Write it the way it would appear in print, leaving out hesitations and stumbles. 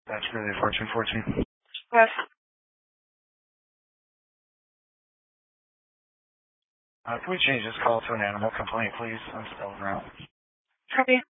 That's really Fortune 14. Yes. Can we change this call to an animal complaint, please? I'm still around. Copy.